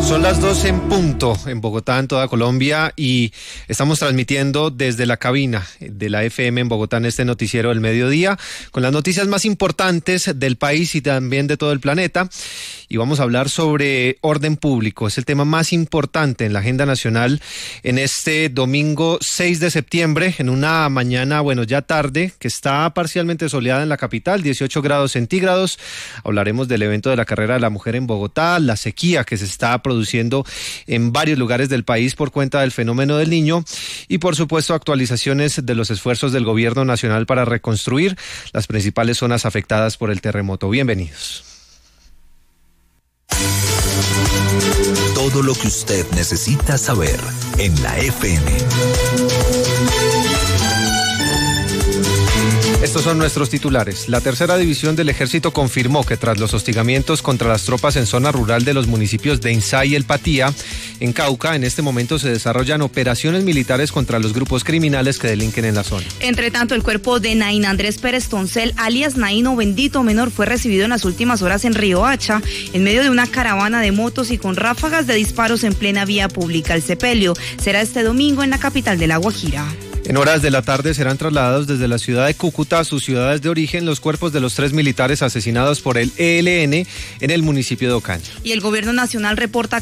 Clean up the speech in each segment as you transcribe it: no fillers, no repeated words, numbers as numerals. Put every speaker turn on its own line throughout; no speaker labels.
Son las 12 en punto en Bogotá, en toda Colombia, y estamos transmitiendo desde la cabina de la FM en Bogotá en este noticiero del mediodía, con las noticias más importantes del país y también de todo el planeta. Y vamos a hablar sobre orden público. Es el tema más importante en la agenda nacional en este domingo 6 de septiembre, en una mañana, ya tarde, que está parcialmente soleada en la capital, 18 grados centígrados. Hablaremos del evento de la Carrera de la Mujer en Bogotá, la sequía que se está produciendo en varios lugares del país por cuenta del fenómeno del Niño y, por supuesto, actualizaciones de los esfuerzos del gobierno nacional para reconstruir las principales zonas afectadas por el terremoto. Bienvenidos.
Todo lo que usted necesita saber en la FM.
Estos son nuestros titulares. La tercera división del ejército confirmó que tras los hostigamientos contra las tropas en zona rural de los municipios de Insá y El Patía, en Cauca, en este momento se desarrollan operaciones militares contra los grupos criminales que delinquen en la zona.
Entre tanto, el cuerpo de Naín Andrés Pérez Toncel, alias Naín o Bendito Menor, fue recibido en las últimas horas en Riohacha, en medio de una caravana de motos y con ráfagas de disparos en plena vía pública. El sepelio será este domingo en la capital de La Guajira.
En horas de la tarde serán trasladados desde la ciudad de Cúcuta a sus ciudades de origen los cuerpos de los 3 militares asesinados por el ELN en el municipio de Ocaña.
Y el gobierno nacional reporta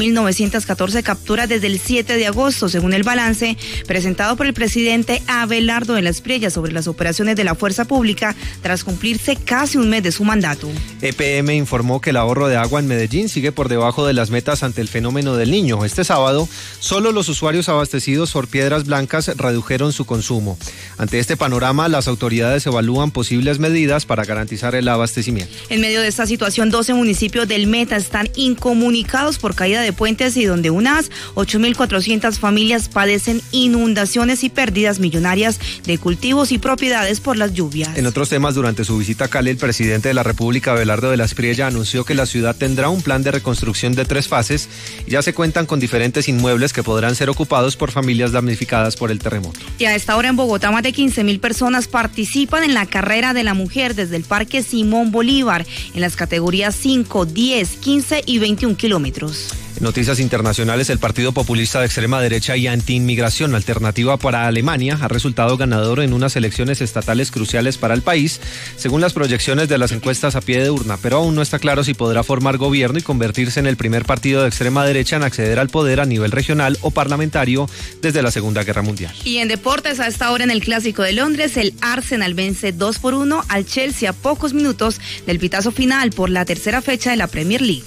14.914 capturas desde el 7 de agosto, según el balance presentado por el presidente Abelardo de la Espriella sobre las operaciones de la fuerza pública tras cumplirse casi un mes de su mandato.
EPM informó que el ahorro de agua en Medellín sigue por debajo de las metas ante el fenómeno del Niño. Este sábado, solo los usuarios abastecidos por Piedras Blancas redujeron su consumo. Ante este panorama, las autoridades evalúan posibles medidas para garantizar el abastecimiento.
En medio de esta situación, 12 municipios del Meta están incomunicados por caída de puentes y donde unas 8.400 familias padecen inundaciones y pérdidas millonarias de cultivos y propiedades por las lluvias.
En otros temas, durante su visita a Cali, el presidente de la República, Abelardo de la Espriella, anunció que la ciudad tendrá un plan de reconstrucción de 3 fases y ya se cuentan con diferentes inmuebles que podrán ser ocupados por familias damnificadas por el terremoto.
Y a esta hora en Bogotá, más de 15.000 personas participan en la Carrera de la Mujer desde el Parque Simón Bolívar en las categorías 5, 10, 15 y 21 kilómetros.
En noticias internacionales, el partido populista de extrema derecha y anti-inmigración Alternativa para Alemania ha resultado ganador en unas elecciones estatales cruciales para el país, según las proyecciones de las encuestas a pie de urna, pero aún no está claro si podrá formar gobierno y convertirse en el primer partido de extrema derecha en acceder al poder a nivel regional o parlamentario desde la Segunda Guerra Mundial.
Y en deportes, a esta hora en el Clásico de Londres, el Arsenal vence 2-1 al Chelsea a pocos minutos del pitazo final por la tercera fecha de la Premier League.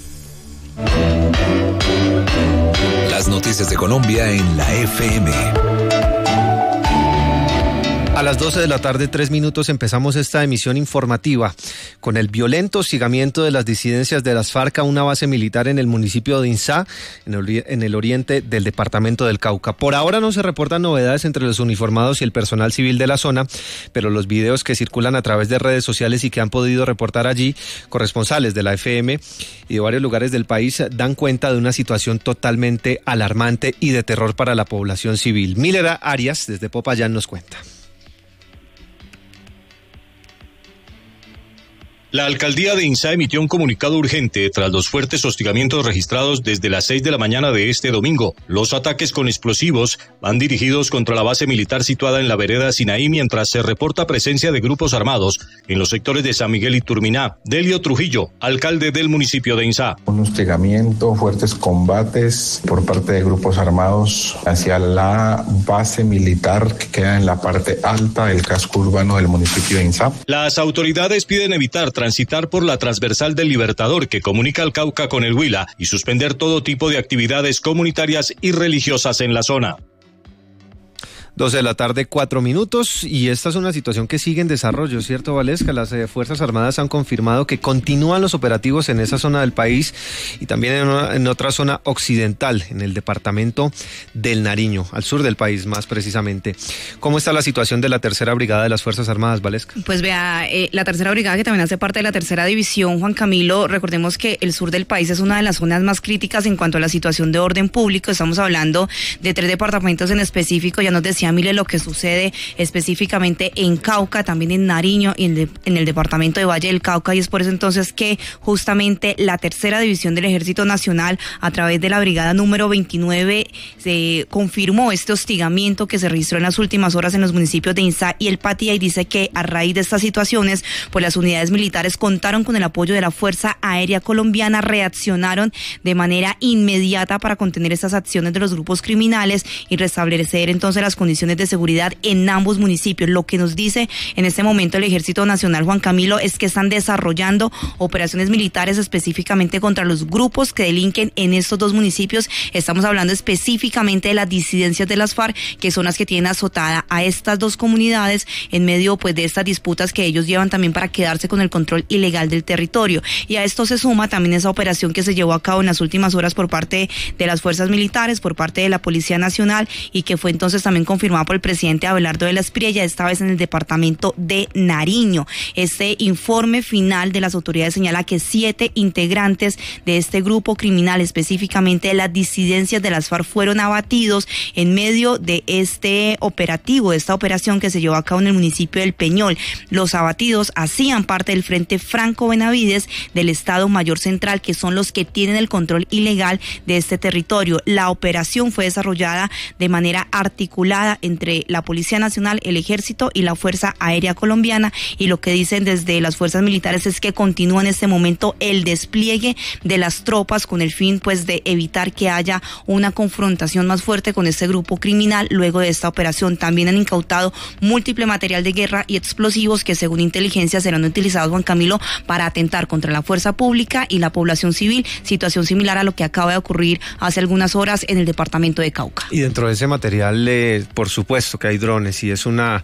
Las noticias de Colombia en la FM.
A las 12 de la tarde, 3 minutos, empezamos esta emisión informativa con el violento hostigamiento de las disidencias de las FARC a una base militar en el municipio de Insá, en el oriente del departamento del Cauca. Por ahora no se reportan novedades entre los uniformados y el personal civil de la zona, pero los videos que circulan a través de redes sociales y que han podido reportar allí corresponsales de la FM y de varios lugares del país dan cuenta de una situación totalmente alarmante y de terror para la población civil. Miller Arias, desde Popayán, nos cuenta.
La alcaldía de Insá emitió un comunicado urgente tras los fuertes hostigamientos registrados desde las 6 de la mañana de este domingo. Los ataques con explosivos van dirigidos contra la base militar situada en la vereda Sinaí, mientras se reporta presencia de grupos armados en los sectores de San Miguel y Turminá. Delio Trujillo, alcalde del municipio de Insá.
Un hostigamiento, fuertes combates por parte de grupos armados hacia la base militar que queda en la parte alta del casco urbano del municipio de Insá.
Las autoridades piden evitar transitar por la transversal del Libertador que comunica el Cauca con el Huila y suspender todo tipo de actividades comunitarias y religiosas en la zona.
12 de la tarde, 4 minutos, y esta es una situación que sigue en desarrollo, ¿cierto, Valesca? Las Fuerzas Armadas han confirmado que continúan los operativos en esa zona del país y también en otra zona occidental, en el departamento del Nariño, al sur del país más precisamente. ¿Cómo está la situación de la tercera brigada de las Fuerzas Armadas, Valesca?
Pues vea, la tercera brigada, que también hace parte de la tercera división, Juan Camilo, recordemos que el sur del país es una de las zonas más críticas en cuanto a la situación de orden público. Estamos hablando de 3 departamentos en específico, ya nos decía decía Mile, lo que sucede específicamente en Cauca, también en Nariño y en el departamento de Valle del Cauca, y es por eso entonces que justamente la tercera división del Ejército Nacional, a través de la brigada número 29, se confirmó este hostigamiento que se registró en las últimas horas en los municipios de Insá y El Patía, y dice que a raíz de estas situaciones, pues las unidades militares contaron con el apoyo de la Fuerza Aérea Colombiana, reaccionaron de manera inmediata para contener estas acciones de los grupos criminales y restablecer entonces las condiciones de seguridad en ambos municipios. Lo que nos dice en este momento el Ejército Nacional, Juan Camilo, es que están desarrollando operaciones militares específicamente contra los grupos que delinquen en estos dos municipios. Estamos hablando específicamente de las disidencias de las FARC, que son las que tienen azotada a estas dos comunidades en medio pues de estas disputas que ellos llevan también para quedarse con el control ilegal del territorio. Y a esto se suma también esa operación que se llevó a cabo en las últimas horas por parte de las fuerzas militares, por parte de la Policía Nacional, y que fue entonces también confirmada por el presidente Abelardo de la Espriella, esta vez en el departamento de Nariño. Este informe final de las autoridades señala que 7 integrantes de este grupo criminal, específicamente de las disidencias de las FARC, fueron abatidos en medio de este operativo, de esta operación que se llevó a cabo en el municipio del Peñol. Los abatidos hacían parte del Frente Franco Benavides del Estado Mayor Central, que son los que tienen el control ilegal de este territorio. La operación fue desarrollada de manera articulada entre la Policía Nacional, el Ejército y la Fuerza Aérea Colombiana, y lo que dicen desde las fuerzas militares es que continúa en este momento el despliegue de las tropas con el fin pues de evitar que haya una confrontación más fuerte con este grupo criminal. Luego de esta operación también han incautado múltiple material de guerra y explosivos que según inteligencia serán utilizados, Juan Camilo, para atentar contra la fuerza pública y la población civil, situación similar a lo que acaba de ocurrir hace algunas horas en el departamento de Cauca.
Y dentro de ese material, por supuesto que hay drones, y es una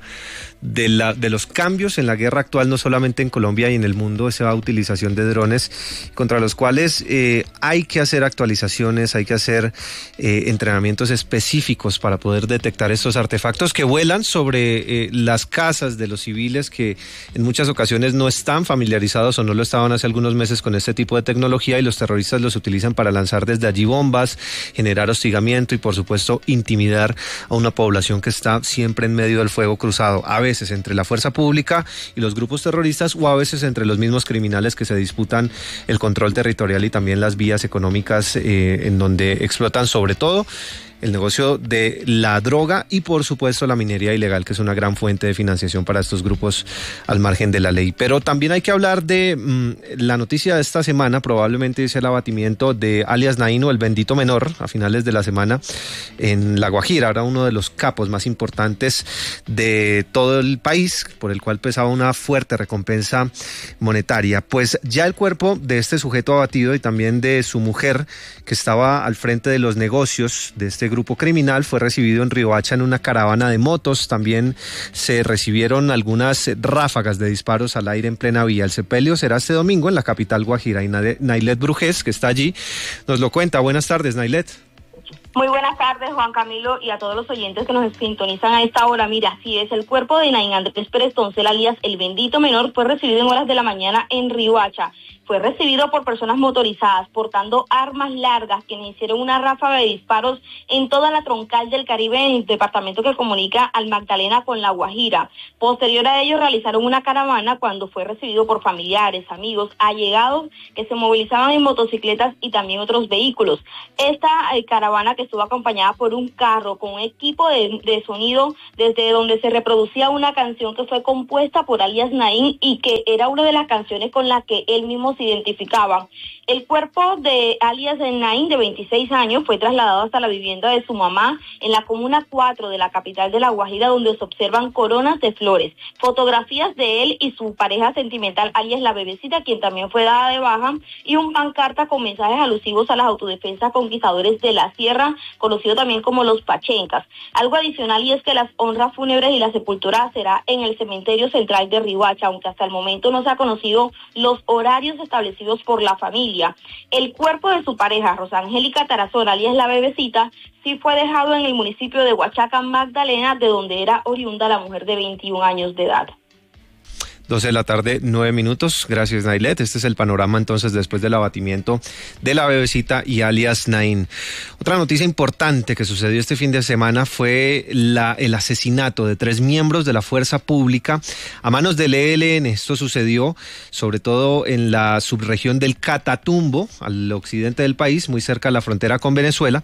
de los cambios en la guerra actual, no solamente en Colombia y en el mundo, esa utilización de drones contra los cuales hay que hacer actualizaciones, hay que hacer entrenamientos específicos para poder detectar estos artefactos que vuelan sobre las casas de los civiles que en muchas ocasiones no están familiarizados o no lo estaban hace algunos meses con este tipo de tecnología, y los terroristas los utilizan para lanzar desde allí bombas, generar hostigamiento y por supuesto intimidar a una población que está siempre en medio del fuego cruzado, a veces entre la fuerza pública y los grupos terroristas, o a veces entre los mismos criminales que se disputan el control territorial y también las vías económicas en donde explotan sobre todo el negocio de la droga y por supuesto la minería ilegal, que es una gran fuente de financiación para estos grupos al margen de la ley. Pero también hay que hablar de la noticia de esta semana, probablemente es el abatimiento de alias Naín, el bendito menor, a finales de la semana en La Guajira. Ahora uno de los capos más importantes de todo el país, por el cual pesaba una fuerte recompensa monetaria. Pues ya el cuerpo de este sujeto abatido y también de su mujer, que estaba al frente de los negocios de este grupo criminal, fue recibido en Riohacha en una caravana de motos. También se recibieron algunas ráfagas de disparos al aire en plena vía. El sepelio será este domingo en la capital guajira, y Nailet Brujés, que está allí, nos lo cuenta. Buenas tardes, Nailet.
Muy buenas tardes, Juan Camilo, y a todos los oyentes que nos sintonizan a esta hora. Mira, así es, el cuerpo de Naín Andrés Pérez Toncel, alias el bendito menor, fue recibido en horas de la mañana en Riohacha. Fue recibido por personas motorizadas portando armas largas, quienes hicieron una ráfaga de disparos en toda la troncal del Caribe, en el departamento que comunica al Magdalena con La Guajira. Posterior a ello realizaron una caravana cuando fue recibido por familiares, amigos, allegados que se movilizaban en motocicletas y también otros vehículos. Esta caravana, que estuvo acompañada por un carro con un equipo de sonido desde donde se reproducía una canción que fue compuesta por alias Naín y que era una de las canciones con las que él mismo se identificaba. El cuerpo de alias Naín, de 26 años, fue trasladado hasta la vivienda de su mamá en la comuna 4 de la capital de La Guajira, donde se observan coronas de flores, fotografías de él y su pareja sentimental, alias la bebecita, quien también fue dada de baja, y un pancarta con mensajes alusivos a las autodefensas conquistadores de la sierra, conocido también como los Pachencas. Algo adicional, y es que las honras fúnebres y la sepultura será en el cementerio central de Riohacha, aunque hasta el momento no se ha conocido los horarios establecidos por la familia. El cuerpo de su pareja, Rosangélica Tarazona, alias la bebecita, sí fue dejado en el municipio de Huachaca, Magdalena, de donde era oriunda la mujer de 21 años de edad.
12 de la tarde, 9 minutos. Gracias, Nailet. Este es el panorama entonces después del abatimiento de la bebecita y alias Nain. Otra noticia importante que sucedió este fin de semana fue el asesinato de 3 miembros de la fuerza pública a manos del ELN. Esto sucedió sobre todo en la subregión del Catatumbo, al occidente del país, muy cerca de la frontera con Venezuela.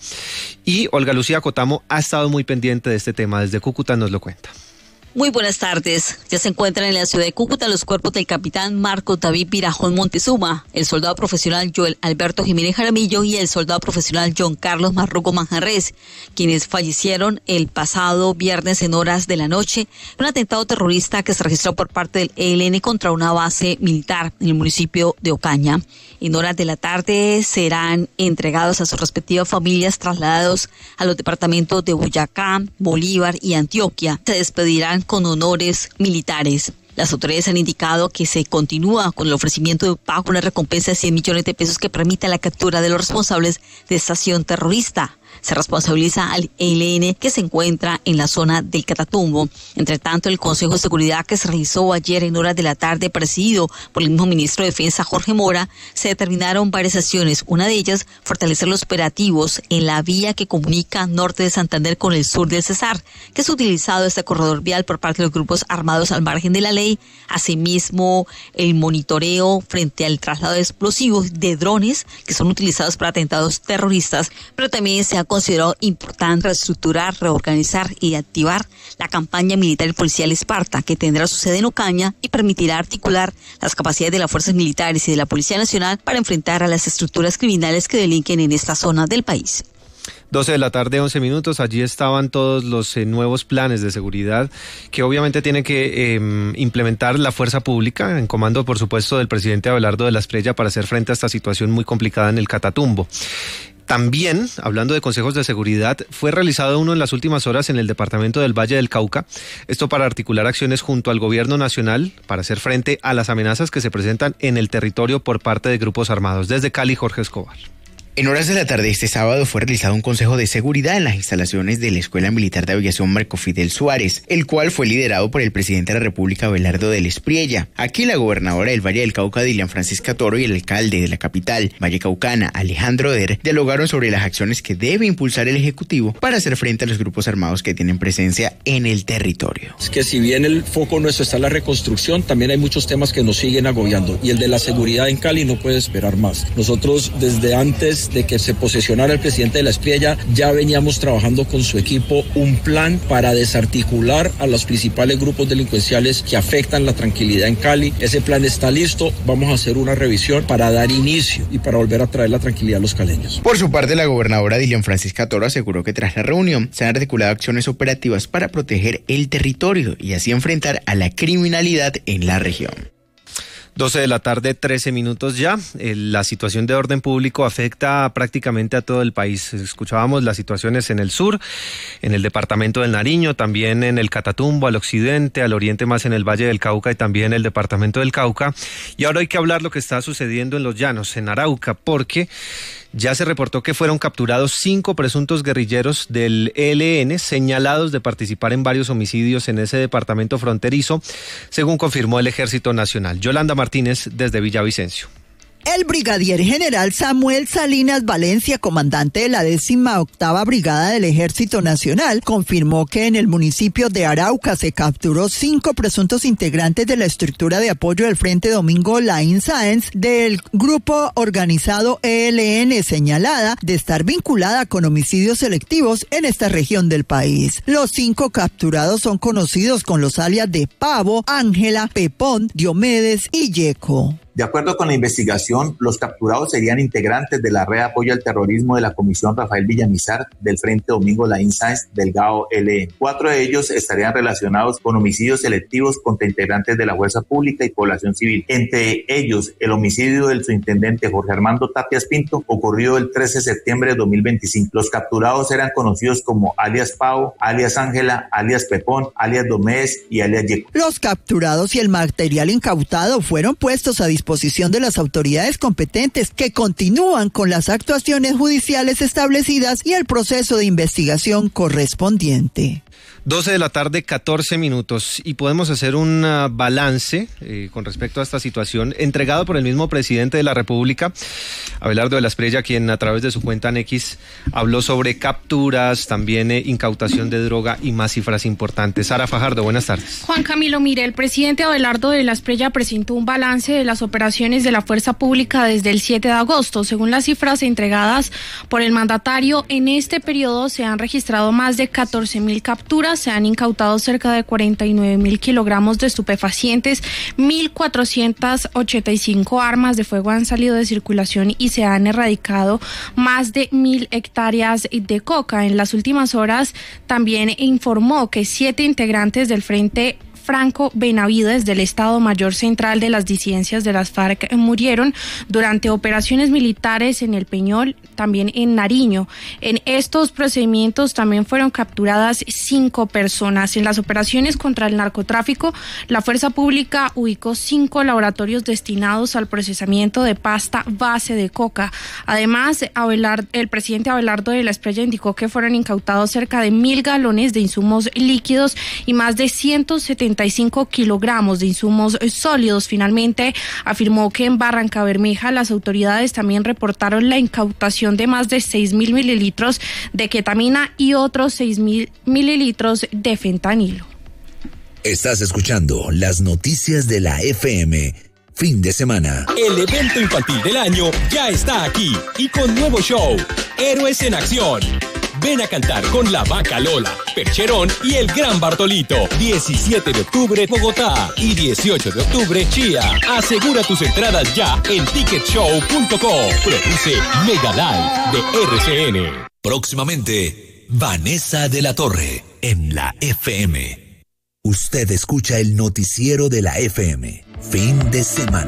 Y Olga Lucía Cotamo ha estado muy pendiente de este tema. Desde Cúcuta nos lo cuenta.
Muy buenas tardes. Ya se encuentran en la ciudad de Cúcuta los cuerpos del capitán Marco David Virajón Montezuma, el soldado profesional Joel Alberto Jiménez Jaramillo y el soldado profesional John Carlos Marrugo Manjarres, quienes fallecieron el pasado viernes en horas de la noche en un atentado terrorista que se registró por parte del ELN contra una base militar en el municipio de Ocaña. En horas de la tarde serán entregados a sus respectivas familias, trasladados a los departamentos de Boyacá, Bolívar y Antioquia. Se despedirán con honores militares. Las autoridades han indicado que se continúa con el ofrecimiento de pago una recompensa de 100 millones de pesos que permita la captura de los responsables de esta acción terrorista. Se responsabiliza al ELN que se encuentra en la zona del Catatumbo. Entre tanto, el Consejo de Seguridad que se realizó ayer en horas de la tarde, presidido por el mismo ministro de Defensa, Jorge Mora, se determinaron varias acciones. Una de ellas, fortalecer los operativos en la vía que comunica norte de Santander con el sur del Cesar, que es utilizado este corredor vial por parte de los grupos armados al margen de la ley. Asimismo, el monitoreo frente al traslado de explosivos de drones que son utilizados para atentados terroristas, pero también se ha considerado importante reestructurar, reorganizar y activar la campaña militar y policial Esparta, que tendrá su sede en Ocaña y permitirá articular las capacidades de las fuerzas militares y de la Policía Nacional para enfrentar a las estructuras criminales que delinquen en esta zona del país.
12 de la tarde, 11 minutos. Allí estaban todos los nuevos planes de seguridad que obviamente tiene que implementar la fuerza pública, en comando, por supuesto, del presidente Abelardo de la Espriella para hacer frente a esta situación muy complicada en el Catatumbo. También, hablando de consejos de seguridad, fue realizado uno en las últimas horas en el departamento del Valle del Cauca, esto para articular acciones junto al gobierno nacional para hacer frente a las amenazas que se presentan en el territorio por parte de grupos armados. Desde Cali, Jorge Escobar.
En horas de la tarde este sábado fue realizado un consejo de seguridad en las instalaciones de la Escuela Militar de Aviación Marco Fidel Suárez, el cual fue liderado por el presidente de la República, Abelardo de la Espriella. Aquí la gobernadora del Valle del Cauca, Dilian Francisca Toro, y el alcalde de la capital, Vallecaucana, Alejandro Der, dialogaron sobre las acciones que debe impulsar el Ejecutivo para hacer frente a los grupos armados que tienen presencia en el territorio.
Es que si bien el foco nuestro está en la reconstrucción, también hay muchos temas que nos siguen agobiando, y el de la seguridad en Cali no puede esperar más. Nosotros desde antes de que se posesionara el presidente de la Espriella, ya veníamos trabajando con su equipo un plan para desarticular a los principales grupos delincuenciales que afectan la tranquilidad en Cali. Ese plan está listo, vamos a hacer una revisión para dar inicio y para volver a traer la tranquilidad a los caleños.
Por su parte, la gobernadora Dilian Francisca Toro aseguró que tras la reunión se han articulado acciones operativas para proteger el territorio y así enfrentar a la criminalidad en la región.
12 de la tarde, 13 minutos ya. La situación de orden público afecta prácticamente a todo el país. Escuchábamos las situaciones en el sur, en el departamento del Nariño, también en el Catatumbo, al occidente, al oriente más en el Valle del Cauca y también el departamento del Cauca. Y ahora hay que hablar lo que está sucediendo en los llanos, en Arauca, porque ya se reportó que fueron capturados 5 presuntos guerrilleros del ELN señalados de participar en varios homicidios en ese departamento fronterizo, según confirmó el Ejército Nacional. Yolanda Martínez, desde Villavicencio.
El brigadier general Samuel Salinas Valencia, comandante de la 18ª Brigada del Ejército Nacional, confirmó que en el municipio de Arauca se capturó 5 presuntos integrantes de la estructura de apoyo del Frente Domingo Laín Sáenz del grupo organizado ELN, señalada de estar vinculada con homicidios selectivos en esta región del país. Los 5 capturados son conocidos con los alias de Pavo, Ángela, Pepón, Diomedes y Yeco.
De acuerdo con la investigación, los capturados serían integrantes de la red de apoyo al terrorismo de la Comisión Rafael Villamizar del Frente Domingo Laín Sáenz del GAO LN. 4 de ellos estarían relacionados con homicidios selectivos contra integrantes de la fuerza pública y población civil. Entre ellos, el homicidio del subintendente Jorge Armando Tapias Pinto ocurrió el 13 de septiembre de 2025. Los capturados eran conocidos como alias Pau, alias Ángela, alias Pepón, alias Domés y alias Yeco.
Los capturados y el material incautado fueron puestos a disposición de las autoridades competentes, que continúan con las actuaciones judiciales establecidas y el proceso de investigación correspondiente.
12 de la tarde, 14 minutos, y podemos hacer un balance con respecto a esta situación entregado por el mismo presidente de la República, Abelardo de la Espriella, quien a través de su cuenta en X habló sobre capturas, también incautación de droga y más cifras importantes. Sara Fajardo, buenas tardes.
Juan Camilo, mire, el presidente Abelardo de la Espriella presentó un balance de las operaciones de la Fuerza Pública desde el 7 de agosto. Según las cifras entregadas por el mandatario, en este periodo se han registrado más de 14.000 capturas, se han incautado cerca de 49.000 kilogramos de estupefacientes, 1.485 armas de fuego han salido de circulación y se han erradicado más de 1.000 hectáreas de coca. En las últimas horas también informó que 7 integrantes del Frente Franco Benavides del Estado Mayor Central de las disidencias de las FARC murieron durante operaciones militares en El Peñol, también en Nariño. En estos procedimientos también fueron capturadas 5 personas. En las operaciones contra el narcotráfico, la Fuerza Pública ubicó 5 laboratorios destinados al procesamiento de pasta base de coca. Además, el presidente Abelardo de la Espriella indicó que fueron incautados cerca de 1.000 galones de insumos líquidos y más de 175 kilogramos de insumos sólidos. Finalmente, afirmó que en Barranca Bermeja las autoridades también reportaron la incautación de más de 6.000 mililitros de ketamina y otros 6.000 mililitros de fentanilo.
Estás escuchando las noticias de la FM. Fin de semana.
El evento infantil del año ya está aquí y con nuevo show, Héroes en Acción. Ven a cantar con La Vaca Lola, Percherón y el Gran Bartolito. 17 de octubre, Bogotá. Y 18 de octubre, Chía. Asegura tus entradas ya en ticketshow.com. Produce Mega Live de RCN.
Próximamente, Vanessa de la Torre en la FM. Usted escucha el noticiero de la FM. Fin de semana.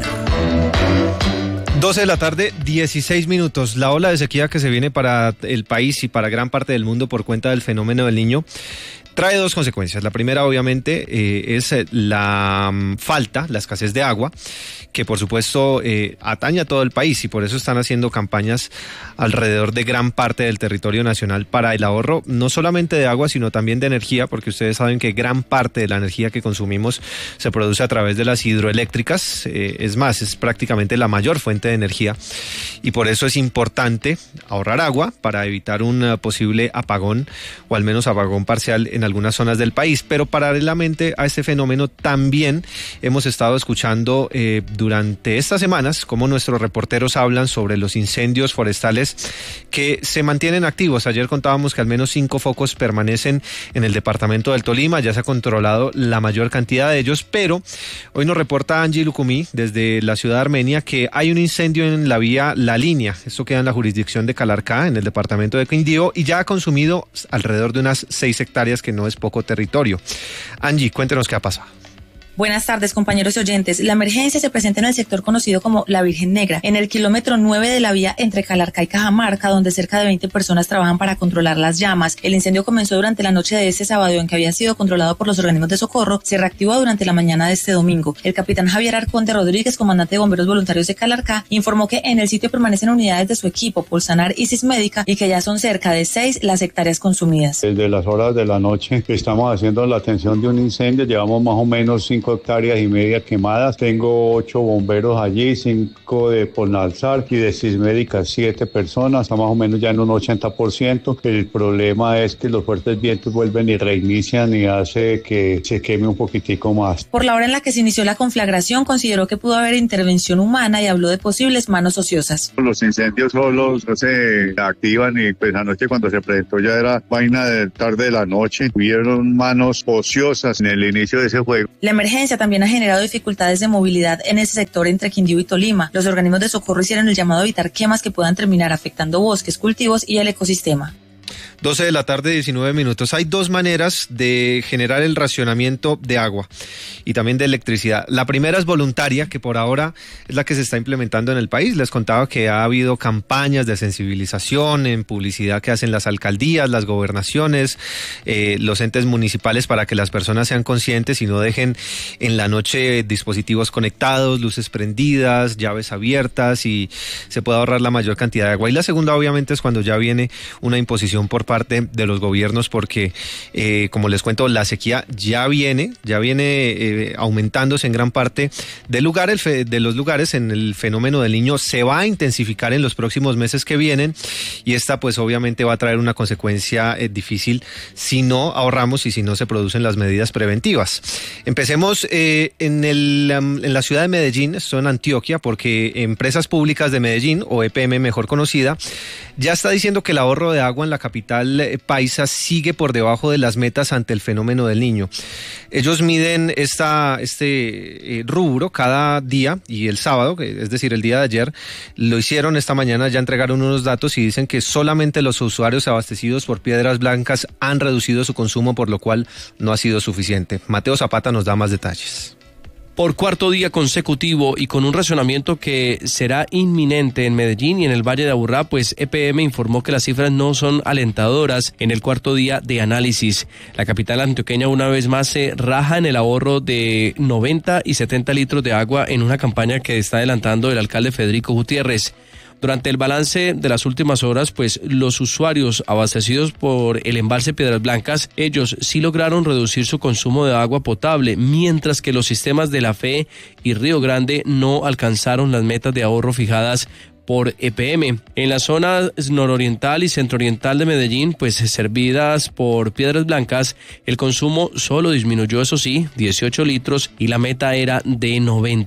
12 de la tarde, 16 minutos. La ola de sequía que se viene para el país y para gran parte del mundo por cuenta del fenómeno del Niño trae 2 consecuencias. La primera, obviamente, es la escasez de agua, que por supuesto atañe a todo el país, y por eso están haciendo campañas alrededor de gran parte del territorio nacional para el ahorro, no solamente de agua, sino también de energía, porque ustedes saben que gran parte de la energía que consumimos se produce a través de las hidroeléctricas. Es más, es prácticamente la mayor fuente de energía, y por eso es importante ahorrar agua para evitar un posible apagón, o al menos apagón parcial en algunas zonas del país. Pero paralelamente a este fenómeno también hemos estado escuchando durante estas semanas cómo nuestros reporteros hablan sobre los incendios forestales que se mantienen activos. Ayer contábamos que al menos 5 focos permanecen en el departamento del Tolima, ya se ha controlado la mayor cantidad de ellos, pero hoy nos reporta Angie Lucumí desde la ciudad de Armenia que hay un incendio en la vía La Línea. Esto queda en la jurisdicción de Calarcá, en el departamento de Quindío, y ya ha consumido alrededor de unas 6 hectáreas, que no es poco territorio. Angie, cuéntenos qué ha pasado.
Buenas tardes, compañeros y oyentes. La emergencia se presenta en el sector conocido como La Virgen Negra, en el kilómetro 9 de la vía entre Calarcá y Cajamarca, donde cerca de 20 personas trabajan para controlar las llamas. El incendio comenzó durante la noche de este sábado, en que había sido controlado por los organismos de socorro. Se reactivó durante la mañana de este domingo. El capitán Javier Arconte Rodríguez, comandante de bomberos voluntarios de Calarcá, informó que en el sitio permanecen unidades de su equipo, Pulsanar y Sismédica, y que ya son cerca de 6 las hectáreas consumidas.
Desde las horas de la noche estamos haciendo la atención de un incendio. Llevamos más o menos 5 hectáreas y media quemadas. Tengo 8 bomberos allí, 5 de Polnalzar y de Sismédica 7 personas. Está más o menos ya en un 80%. El problema es que los fuertes vientos vuelven y reinician y hace que se queme un poquitico más.
Por la hora en la que se inició la conflagración, consideró que pudo haber intervención humana y habló de posibles manos ociosas.
Los incendios solos no se activan, y pues anoche cuando se presentó ya era vaina de tarde de la noche. Hubieron manos ociosas en el inicio de ese fuego.
La emergencia también ha generado dificultades de movilidad en ese sector entre Quindío y Tolima. Los organismos de socorro hicieron el llamado a evitar quemas que puedan terminar afectando bosques, cultivos y el ecosistema.
12 de la tarde, 19 minutos. Hay 2 maneras de generar el racionamiento de agua y también de electricidad. La primera es voluntaria, que por ahora es la que se está implementando en el país. Les contaba que ha habido campañas de sensibilización en publicidad que hacen las alcaldías, las gobernaciones, los entes municipales, para que las personas sean conscientes y no dejen en la noche dispositivos conectados, luces prendidas, llaves abiertas, y se pueda ahorrar la mayor cantidad de agua. Y la segunda, obviamente, es cuando ya viene una imposición por por parte de los gobiernos porque, como les cuento, la sequía ya viene aumentándose en gran parte de los lugares. En el fenómeno del Niño se va a intensificar en los próximos meses que vienen y esta pues obviamente va a traer una consecuencia difícil si no ahorramos y si no se producen las medidas preventivas. Empecemos en la ciudad de Medellín, esto en Antioquia, porque Empresas Públicas de Medellín, o EPM mejor conocida, ya está diciendo que el ahorro de agua en la capital paisa sigue por debajo de las metas ante el fenómeno del Niño. Ellos miden este rubro cada día y el sábado, es decir, el día de ayer, lo hicieron esta mañana, ya entregaron unos datos y dicen que solamente los usuarios abastecidos por Piedras Blancas han reducido su consumo, por lo cual no ha sido suficiente. Mateo Zapata nos da más detalles.
Por cuarto día consecutivo y con un racionamiento que será inminente en Medellín y en el Valle de Aburrá, pues EPM informó que las cifras no son alentadoras en el cuarto día de análisis. La capital antioqueña una vez más se raja en el ahorro de 90 y 70 litros de agua en una campaña que está adelantando el alcalde Federico Gutiérrez. Durante el balance de las últimas horas, pues los usuarios abastecidos por el embalse Piedras Blancas, ellos sí lograron reducir su consumo de agua potable, mientras que los sistemas de La Fe y Río Grande no alcanzaron las metas de ahorro fijadas por EPM. En la zona nororiental y centrooriental de Medellín, pues servidas por Piedras Blancas, el consumo solo disminuyó, eso sí, 18 litros y la meta era de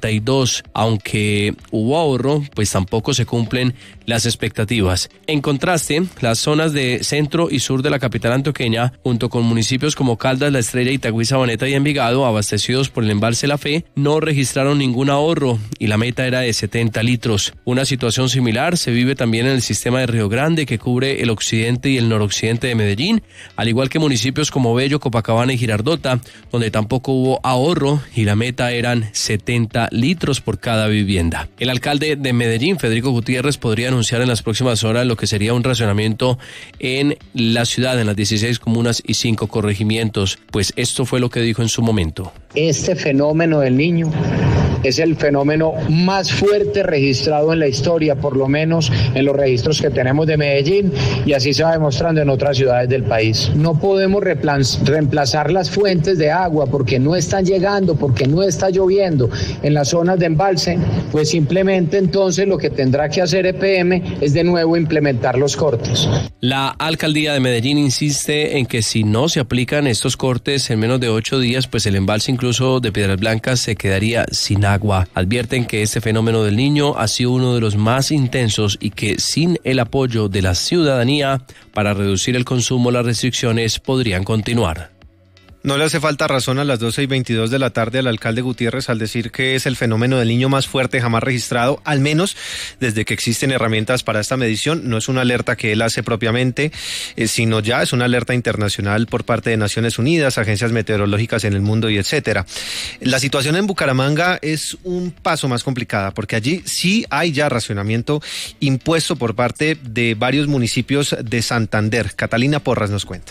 92. Aunque hubo ahorro, pues tampoco se cumplen las expectativas. En contraste, las zonas de centro y sur de la capital antioqueña, junto con municipios como Caldas, La Estrella, Itagüí, Sabaneta y Envigado, abastecidos por el embalse La Fe, no registraron ningún ahorro y la meta era de 70 litros. Una situación similar se vive también en el sistema de Río Grande, que cubre el occidente y el noroccidente de Medellín, al igual que municipios como Bello, Copacabana y Girardota, donde tampoco hubo ahorro y la meta eran 70 litros por cada vivienda. El alcalde de Medellín, Federico Gutiérrez, podría anunciar en las próximas horas lo que sería un racionamiento en la ciudad, en las 16 comunas y 5 corregimientos, pues esto fue lo que dijo en su momento.
Este fenómeno del Niño es el fenómeno más fuerte registrado en la historia, por lo menos en los registros que tenemos de Medellín, y así se va demostrando en otras ciudades del país. No podemos reemplazar las fuentes de agua porque no están llegando, porque no está lloviendo en las zonas de embalse, pues simplemente entonces lo que tendrá que hacer EPM es de nuevo implementar los cortes.
La alcaldía de Medellín insiste en que si no se aplican estos cortes en menos de 8 días, pues el embalse incluso de Piedras Blancas se quedaría sin agua. Advierten que este fenómeno del Niño ha sido uno de los más intensos y que sin el apoyo de la ciudadanía para reducir el consumo, las restricciones podrían continuar.
No le hace falta razón a las 12:22 de la tarde al alcalde Gutiérrez al decir que es el fenómeno del Niño más fuerte jamás registrado, al menos desde que existen herramientas para esta medición. No es una alerta que él hace propiamente, sino ya es una alerta internacional por parte de Naciones Unidas, agencias meteorológicas en el mundo y etcétera. La situación en Bucaramanga es un paso más complicada porque allí sí hay ya racionamiento impuesto por parte de varios municipios de Santander. Catalina Porras nos cuenta.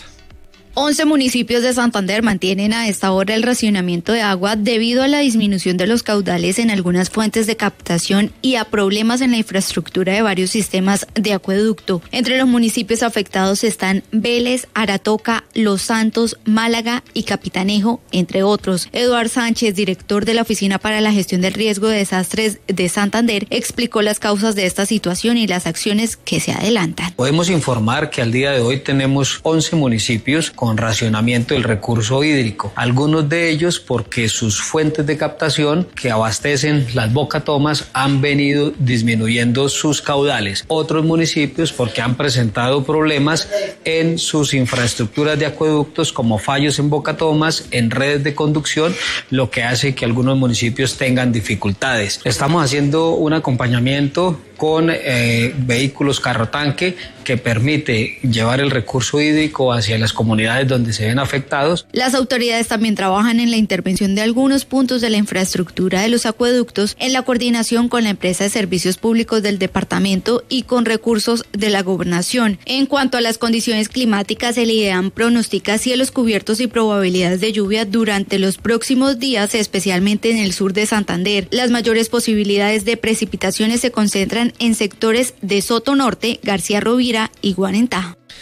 11 municipios de Santander mantienen a esta hora el racionamiento de agua debido a la disminución de los caudales en algunas fuentes de captación y a problemas en la infraestructura de varios sistemas de acueducto. Entre los municipios afectados están Vélez, Aratoca, Los Santos, Málaga y Capitanejo, entre otros. Eduardo Sánchez, director de la Oficina para la Gestión del Riesgo de Desastres de Santander, explicó las causas de esta situación y las acciones que se adelantan.
Podemos informar que al día de hoy tenemos 11 municipios con racionamiento del recurso hídrico. Algunos de ellos porque sus fuentes de captación que abastecen las bocatomas han venido disminuyendo sus caudales. Otros municipios porque han presentado problemas en sus infraestructuras de acueductos como fallos en bocatomas, en redes de conducción, lo que hace que algunos municipios tengan dificultades. Estamos haciendo un acompañamiento con vehículos carro tanque que permite llevar el recurso hídrico hacia las comunidades donde se ven afectados.
Las autoridades también trabajan en la intervención de algunos puntos de la infraestructura de los acueductos en la coordinación con la empresa de servicios públicos del departamento y con recursos de la gobernación. En cuanto a las condiciones climáticas, el IDEAM pronostica cielos cubiertos y probabilidades de lluvia durante los próximos días, especialmente en el sur de Santander. Las mayores posibilidades de precipitaciones se concentran en sectores de Soto Norte, García Rovira y Guarentá.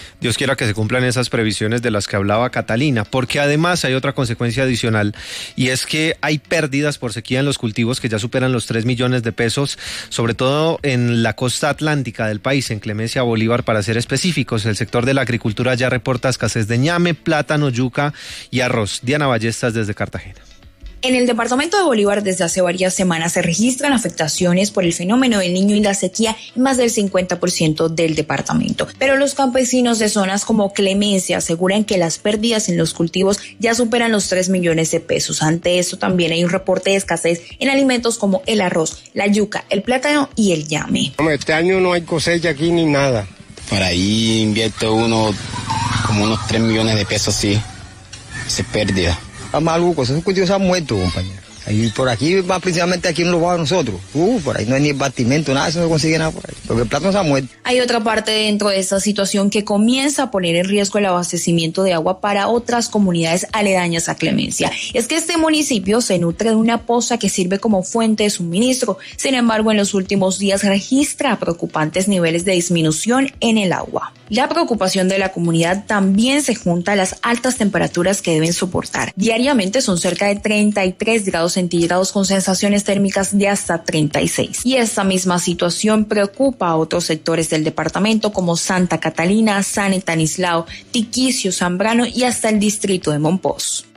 Dios quiera que se cumplan esas previsiones de las que hablaba Catalina, porque además hay otra consecuencia adicional, y es que hay pérdidas por sequía en los cultivos que ya superan los 3 millones de pesos, sobre todo en la costa atlántica del país, en Clemencia, Bolívar, para ser específicos. El sector de la agricultura ya reporta escasez de ñame, plátano, yuca y arroz. Diana Ballestas desde Cartagena.
En el departamento de Bolívar desde hace varias semanas se registran afectaciones por el fenómeno del Niño y la sequía en más del 50% del departamento. Pero los campesinos de zonas como Clemencia aseguran que las pérdidas en los cultivos ya superan los 3 millones de pesos. Ante esto también hay un reporte de escasez en alimentos como el arroz, la yuca, el plátano y el ñame.
Este año no hay cosecha aquí ni nada.
Por ahí invierte uno como unos 3 millones de pesos, sí, se pérdida.
Maluco, esos cultivos se han muerto, compañero. Y por aquí, más principalmente aquí en los bajos nosotros. Por ahí no hay ni bastimento, nada, eso no se consigue nada por ahí. Porque el plátano se ha muerto.
Hay otra parte dentro de esta situación que comienza a poner en riesgo el abastecimiento de agua para otras comunidades aledañas a Clemencia. Es que este municipio se nutre de una poza que sirve como fuente de suministro. Sin embargo, en los últimos días registra preocupantes niveles de disminución en el agua. La preocupación de la comunidad también se junta a las altas temperaturas que deben soportar. Diariamente son cerca de 33 grados centígrados con sensaciones térmicas de hasta 36. Y esta misma situación preocupa a otros sectores del departamento como Santa Catalina, San Estanislao, Tiquicio, Zambrano y hasta el distrito de Monpós.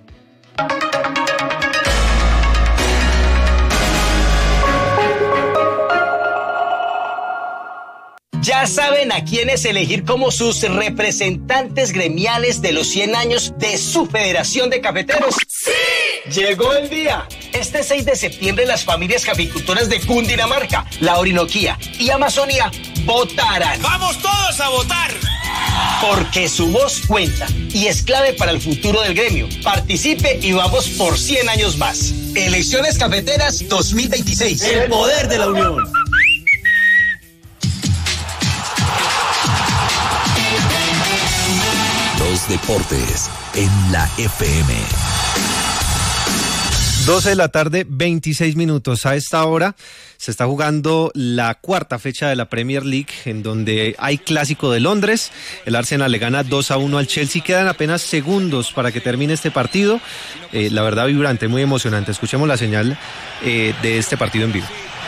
Ya saben a quiénes elegir como sus representantes gremiales de los 100 años de su Federación de Cafeteros. ¡Sí! Llegó el día. Este 6 de septiembre las familias caficultoras de Cundinamarca, la Orinoquía y Amazonía votarán.
¡Vamos todos a votar!
Porque su voz cuenta y es clave para el futuro del gremio. Participe y vamos por 100 años más. Elecciones Cafeteras 2026. El poder de la unión.
Los deportes en la FM.
12 de la tarde, 26 minutos. A esta hora se está jugando la cuarta fecha de la Premier League, en donde hay clásico de Londres. El Arsenal le gana 2-1 al Chelsea. Quedan apenas segundos para que termine este partido. La verdad, vibrante, muy emocionante. Escuchemos la señal de este partido en vivo.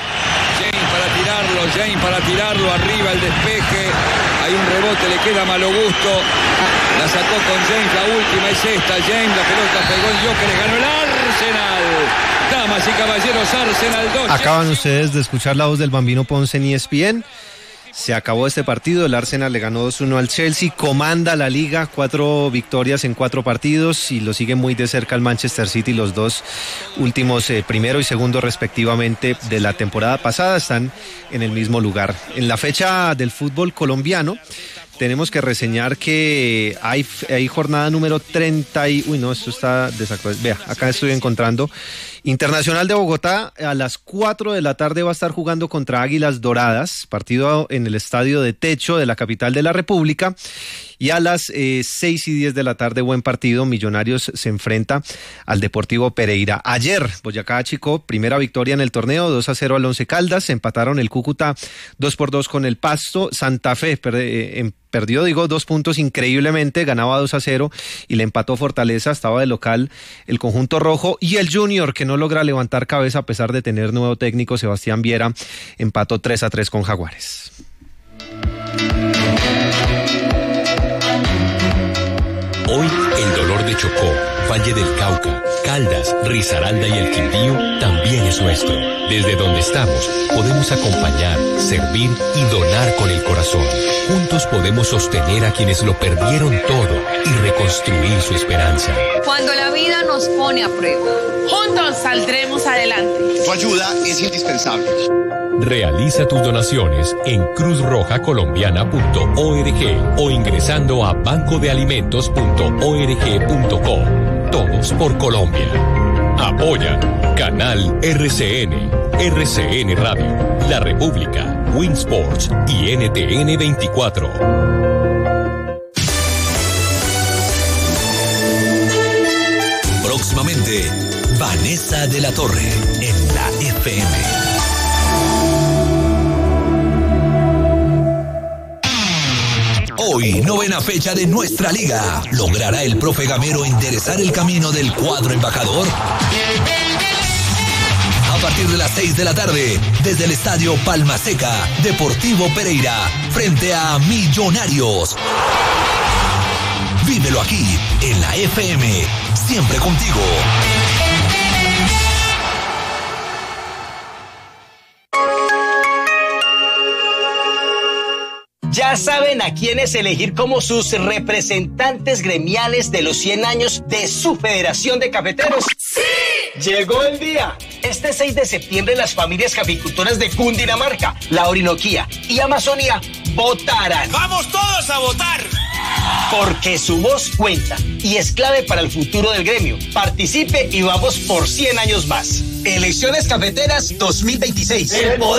James para tirarlo, arriba el despeje. Hay un rebote, le queda Malo Gusto. La sacó con James, la última es esta. James, la pelota pegó el Joker, ganó el Arsenal. Damas y caballeros, Arsenal 2.
Acaban ustedes de escuchar la voz del Bambino Ponce en ESPN. Se acabó este partido, el Arsenal le ganó 2-1 al Chelsea, comanda la liga, 4 victorias en 4 partidos y lo sigue muy de cerca el Manchester City, los dos últimos primero y segundo respectivamente de la temporada pasada están en el mismo lugar. En la fecha del fútbol colombiano tenemos que reseñar que hay jornada número 30 y... Uy, no, esto está desactualizado. Vea, acá estoy encontrando. Internacional de Bogotá a las 4 de la tarde va a estar jugando contra Águilas Doradas, partido en el estadio de Techo de la capital de la República. Y a las 6:10 de la tarde, buen partido, Millonarios se enfrenta al Deportivo Pereira. Ayer, Boyacá Chicó, primera victoria en el torneo, 2-0 al Once Caldas, empataron el Cúcuta 2-2 con el Pasto, Santa Fe perdió 2 puntos increíblemente, ganaba 2-0 y le empató Fortaleza, estaba de local el conjunto rojo, y el Junior, que no logra levantar cabeza a pesar de tener nuevo técnico, Sebastián Viera, empató 3-3 con Jaguares.
Hoy el dolor de Chocó, Valle del Cauca, Caldas, Risaralda y el Quindío también es nuestro. Desde donde estamos podemos acompañar, servir y donar con el corazón. Juntos podemos sostener a quienes lo perdieron todo y reconstruir su esperanza.
Cuando la vida nos pone a prueba, juntos saldremos adelante.
Tu ayuda es indispensable.
Realiza tus donaciones en cruzrojacolombiana.org o ingresando a bancodealimentos.org.co. Todos por Colombia. Apoya Canal RCN, RCN Radio, La República, Winsports y NTN 24.
Próximamente, Vanessa de la Torre en la FM. Hoy, 9ª fecha de nuestra liga. ¿Logrará el profe Gamero enderezar el camino del cuadro embajador? A partir de las 6 de la tarde, desde el estadio Palma Seca, Deportivo Pereira, frente a Millonarios. Vívelo aquí, en la FM, siempre contigo.
¿Ya saben a quiénes elegir como sus representantes gremiales de los 100 años de su Federación de Cafeteros? ¡Sí! Llegó el día. Este 6 de septiembre las familias caficultoras de Cundinamarca, la Orinoquía y Amazonía votarán.
¡Vamos todos a votar!
Porque su voz cuenta y es clave para el futuro del gremio. Participe y vamos por 100 años más. Elecciones Cafeteras 2026.